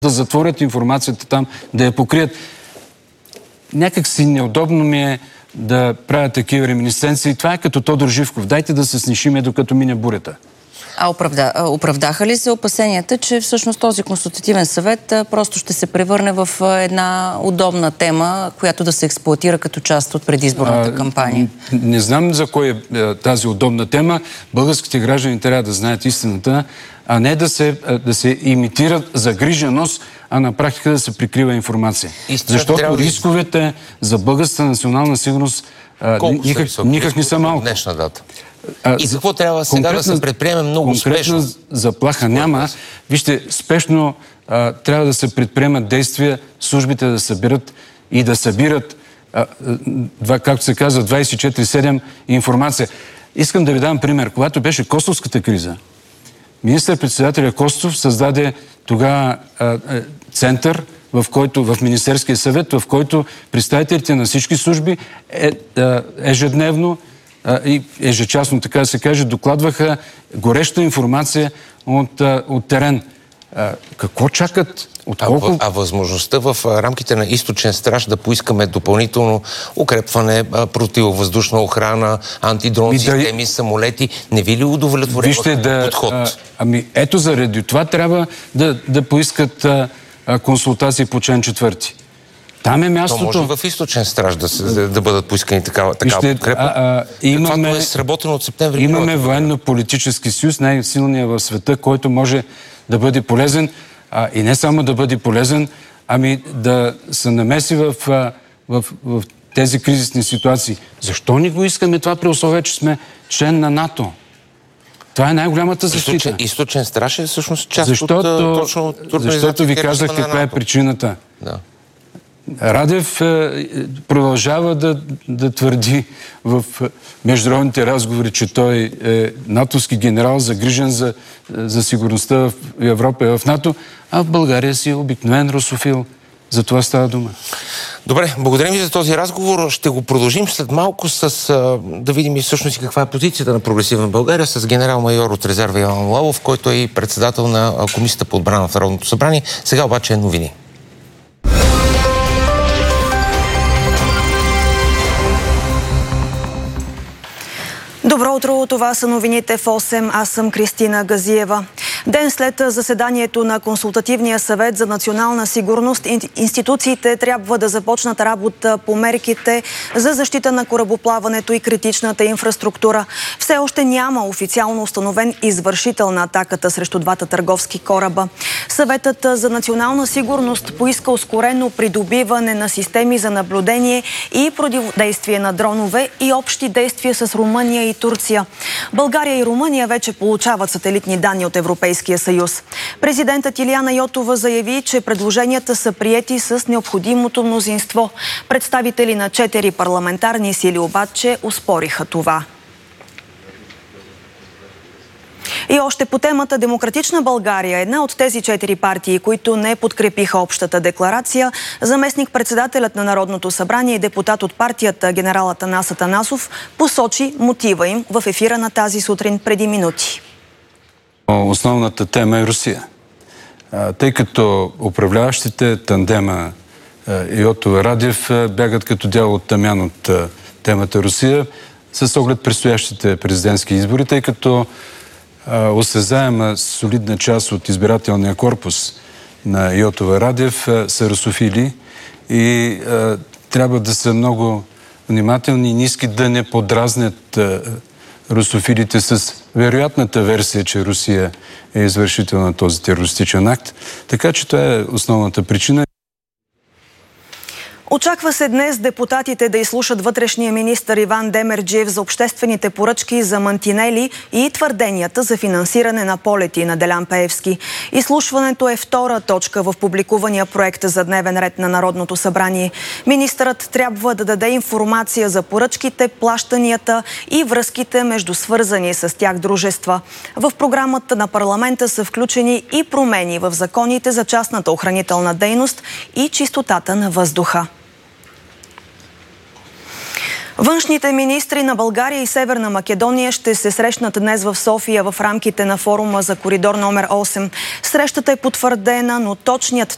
да затворят информацията там, да я покрият. Някак си неудобно ми е да правя такива реминисценции. Това е като Тодор Живков. Дайте да се снишиме, докато мине бурята. Оправдаха ли се опасенията, че всъщност този консултативен съвет просто ще се превърне в една удобна тема, която да се експлоатира като част от предизборната кампания? Не знам за кой е тази удобна тема. Българските граждани трябва да знаят истината, а не да се имитират загриженост, а на практика да се прикрива информация. Защото рисковете за българската национална сигурност никак не са малко. Днешна дата. И какво трябва сега да се предприеме много спешно? Конкретна заплаха няма. Вижте, спешно трябва да се предприемат действия, службите да събират и да събират, както се казва, 24/7 информация. Искам да ви дам пример. Когато беше Костовската криза, министър-председателя Костов създаде тогава център, в Министерския съвет, в който представителите на всички служби ежедневно и ежечасно, така да се каже, докладваха гореща информация от терен. Какво чакат? А възможността в рамките на източен страж да поискаме допълнително укрепване, противовъздушна охрана, антидронни системи, самолети, не ви ли удовлетворява подход? Ето заради това трябва да поискат консултации по член 4. Там е мястото. То може в източен страж да бъдат поискани такава подкрепа. Каквато е сработено от септември. Имаме военно-политически съюз, най-силният в света, който може да бъде полезен, и не само да бъде полезен, ами да се намеси в тези кризисни ситуации. Защо ни го искаме това при условие, че сме член на НАТО? Това е най-голямата защита. Източен страж е всъщност част от точно... Защото ви казах каква е причината. Да. Радев продължава да твърди в международните разговори, че той е натовски генерал, загрижен за сигурността в Европа и в НАТО, а в България си е обикновен русофил. За това става дума. Добре, благодарим ви за този разговор. Ще го продължим след малко да видим и всъщност каква е позицията на Прогресивна България с генерал-майор от резерва Иван Лавов, който е и председател на Комисията по отбрана в Народното събрание. Сега обаче новини. Добро утро, това са новините в 8. Аз съм Кристина Газиева. Ден след заседанието на Консултативния съвет за национална сигурност, институциите трябва да започнат работа по мерките за защита на корабоплаването и критичната инфраструктура. Все още няма официално установен извършител на атаката срещу двата търговски кораба. Съветът за национална сигурност поиска ускорено придобиване на системи за наблюдение и противодействие на дронове и общи действия с Румъния и Турция. България и Румъния вече получават сателитни данни от Европейския съюз. Президентът Илияна Йотова заяви, че предложенията са приети с необходимото мнозинство. Представители на 4 парламентарни сили обаче оспориха това. И още по темата Демократична България, една от тези 4 партии, които не подкрепиха общата декларация, заместник-председателят на Народното събрание и депутат от партията генерал Атанас Атанасов посочи мотива им в ефира на тази сутрин преди минути. Основната тема е Русия. Тъй като управляващите тандема Йотова-Радев бягат като дявол от тамян от темата Русия с оглед предстоящите президентски избори, тъй като осезаема солидна част от избирателния корпус на Йотова-Радев са русофили и трябва да са много внимателни и ниски да не подразнят русофилите с вероятната версия, че Русия е извършител на този терористичен акт. Така че това е основната причина. Очаква се днес депутатите да изслушат вътрешния министър Иван Демерджиев за обществените поръчки за мантинели и твърденията за финансиране на полети на Делян Пеевски. Изслушването е втора точка в публикувания проект за дневен ред на Народното събрание. Министърът трябва да даде информация за поръчките, плащанията и връзките между свързани с тях дружества. В програмата на парламента са включени и промени в законите за частната охранителна дейност и чистотата на въздуха. Външните министри на България и Северна Македония ще се срещнат днес в София в рамките на форума за коридор номер 8. Срещата е потвърдена, но точният